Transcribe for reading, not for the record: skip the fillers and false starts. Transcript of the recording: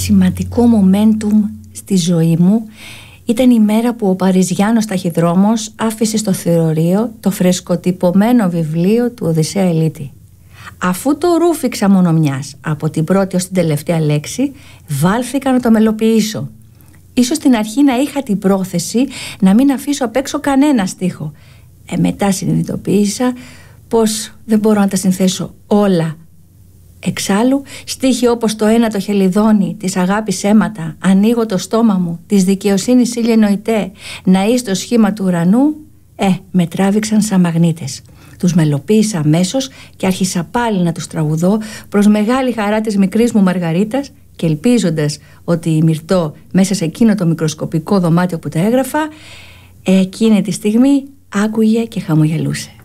σημαντικό momentum στη ζωή μου ήταν η μέρα που ο Παριζιάνος ταχυδρόμος άφησε στο θεωρείο το φρεσκοτυπωμένο βιβλίο του Οδυσσέα Ελίτη. Αφού το ρούφηξα μόνο μιας, από την πρώτη ως την τελευταία λέξη, βάλθηκα να το μελοποιήσω. Ίσως στην αρχή να είχα την πρόθεση να μην αφήσω απ' έξω κανένα στίχο. Μετά συνειδητοποίησα πως δεν μπορώ να τα συνθέσω όλα. Εξάλλου, στίχοι όπως το ένα το χελιδόνι, της αγάπης αίματα, ανοίγω το στόμα μου, της δικαιοσύνης ήλιε νοητέ, να είσαι το σχήμα του ουρανού, με τράβηξαν σαν μαγνήτες. Τους μελοποίησα αμέσως και άρχισα πάλι να τους τραγουδώ προς μεγάλη χαρά της μικρής μου Μαργαρίτας και ελπίζοντας ότι η Μυρτώ μέσα σε εκείνο το μικροσκοπικό δωμάτιο που τα έγραφα, εκείνη τη στιγμή άκουγε και χαμογελούσε.